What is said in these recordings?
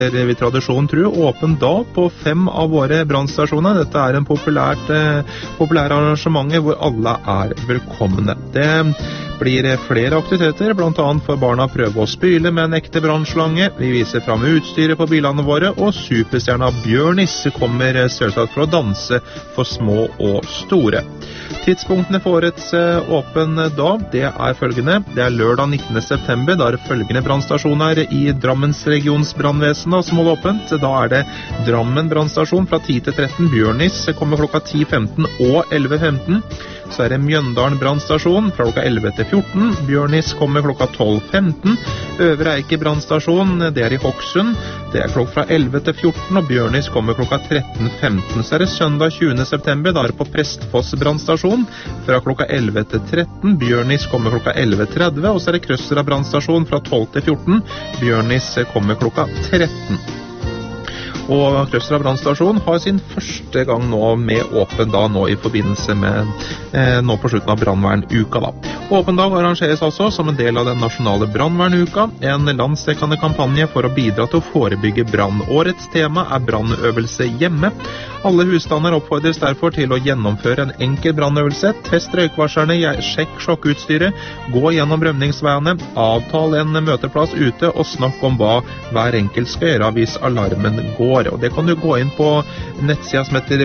vi tradisjon tro, åpen dag på 5 av våre brannstasjoner. Dette en populær arrangement hvor alle velkomne. Det blir flere aktiviteter, blant annet for barna prøve å spyle med en ekte brannslange. Vi viser frem utstyret på bilene våre, og superstjerna Bjørnis kommer selvsagt for å danse for små og store. Tidspunktene for årets åpen dag, det følgende. Det lørdag 19. september, da det følgende brannstasjoner i Drammens regionsbrannvesen som holder åpent. Da det Drammen brannstasjon fra 10 til 13, Bjørnis kommer klokka 10:15 og 11:15. Så det Mjøndalen brannstasjon fra klokka 11 til 14, Bjørnis kommer klokka 12:15. Øvre Eike brannstasjon, det i Hokksund, det klokka fra 11 til 14, og Bjørnis kommer klokka 13:15. Så det søndag 20. september, da det på Prestfoss brannstasjon fra klokka 11 til 13, Bjørnis kommer klokka 11:30, og så det Krøstra brannstasjon fra 12 til 14, Bjørnis kommer klokka 13. Og Krøstra brannstasjon har sin første gang nå med åpen dag nå i forbindelse med nå på slutten av brannvernuka da. Åpen dag arrangeres altså som en del av den nasjonale brannvernuka, en landsdekkende kampanje for å bidra til å forebygge brann. Årets tema brannøvelse hjemme. Alle husstander oppfordres derfor til å gjennomføre en enkel brannøvelse, test røykvarslerne, sjekk sjokkutstyret, gå gjennom rømningsveiene, avtal en møteplass ute og snakk om hva hver enkelt skal gjøre hvis alarmen går. Og det kan du gå inn på nettsida som heter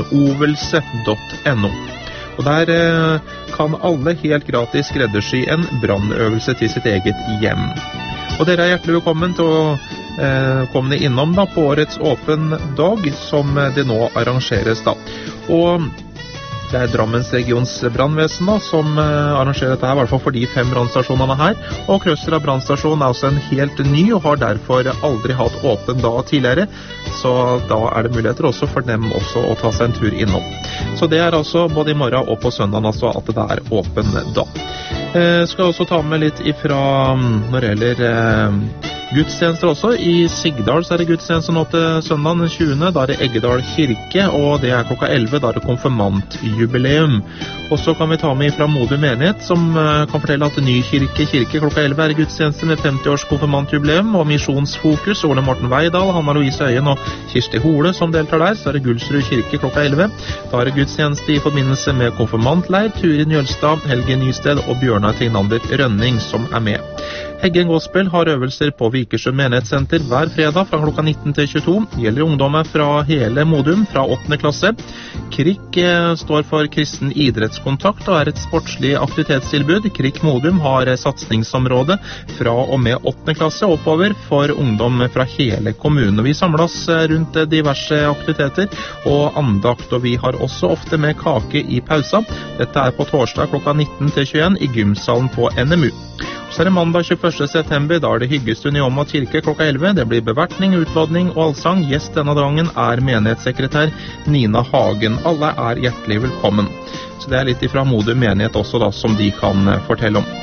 brannøvelse.no. Og der kan alle helt gratis skreddersy en brannøvelse til sitt eget hjem. Og dere hjertelig velkommen til å komme innom da på årets åpen dag som det nå arrangeres da. Og det Drammens regions brannvesen da, som arrangerer dette her, i hvert fall for de 5 brannstasjonene her. Og Krøstra brannstasjon også en helt ny, og har derfor aldri hatt åpen dag tidligere. Så da det muligheter også for dem også å ta seg en tur innom. Så det altså både i morgen og på søndagen altså at det åpen dag. Skal også ta med litt ifra når det gjelder gudstjenester også. I Sigdal så det gudstjenester nå til søndagen den 20. Da det Eggedal kirke, og det klokka 11. Da det konfirmantjubileum. Og så kan vi ta med fra Modum menighet, som kan fortelle at ny kirke klokka 11 gudstjenester med 50 års konfirmantjubileum, og misjonsfokus, Ole Morten Veidal, Hanna Louise Øyen og Kirsti Hole som deltar der. Så det Gulsrud kirke klokka 11. Da det gudstjeneste i forbindelse med konfirmantleir, Turid Njølstad, Helge Nysted og Bjørnar Tignander Rønning som med. Heggen Gospel har øvelser på Vikersjø menighetssenter hver fredag fra klokka 19 til 22. Gjelder ungdommer fra hele Modum fra 8. klasse. KRIK står for Kristen idrettskontakt og et sportslig aktivitetstilbud. KRIK Modum har satsningsområde fra og med 8. klasse oppover for ungdom fra hele kommunen. Vi samles rundt diverse aktiviteter og andakt, og vi har også ofte med kake i pausa. Dette på torsdag klokka 19 til 21 i gymsalen på NMU. Så det mandag 21. september, da det hyggestund i Åmot kirke klokka 11. Det blir bevertning, utlodning og allsang. Gjest denne dagen menighetssekretær Nina Hagen. Alle hjertelig velkommen. Så det litt ifra Modum menighet også da, som de kan fortelle om.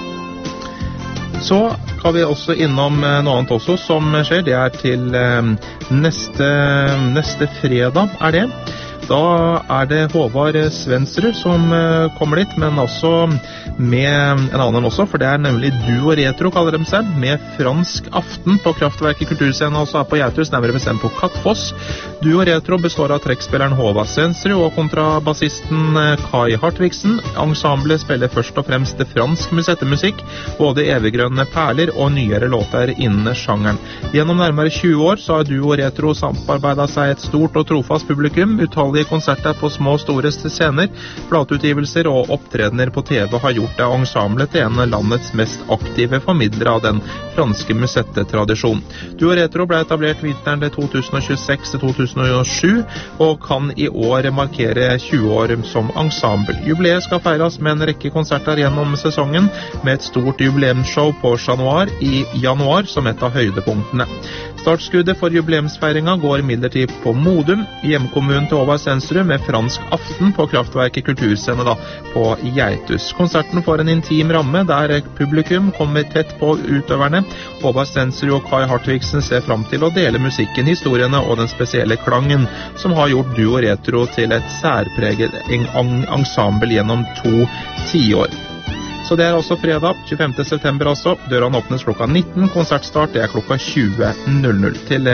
Så kan vi også innom noe annet også som skjer. Det til neste fredag det. Da det Håvard Svensrud som kommer dit, men også med en annen også, for det nemlig Duo Retro, kaller de seg, med fransk aften på Kraftverket kulturscenen, altså på Gjerthus, nærmere bestemt på Kattfoss. Duo Retro består av trekkspilleren Håvard Svensrud og kontrabassisten Kai Hartvigsen. Ensemblet spiller først og fremst fransk musettemusikk, både eviggrønne perler og nyere låter innen sjangeren. Gjennom nærmere 20 år så har Duo Retro samarbeidet seg et stort og trofast publikum. Utallige konserter på små og store scener, plateutgivelser og opptredener på TV har gjort det ensemblet til en av landets mest aktive formidlere av den franske musettetradisjonen. Duo Retro ble etablert vinteren 2026-2007 og kan i år markere 20 år som ensemble. Jubileet skal feires med en rekke konserter gjennom sesongen, med et stort jubileumsshow på Chat Noir i januar som et av høydepunktene. Startskuddet for jubileumsfeiringa går imidlertid på Modum, hjemkommunen til Håvard Svensrud, med fransk aften på Kraftverket kulturscene da, på Gjerthus. Konserten får en intim ramme der publikum kommer tett på utøverne. Håvard Svensrud og Kai Hartvigsen ser fram til å dele musikken, historiene og den spesielle klangen som har gjort Duo Retro til et særpreget ensemble gjennom 2 tiår. Så Så det altså fredag, 25. september altså. Dørene åpnes klokka 19, konsertstart det klokka 20.00. Til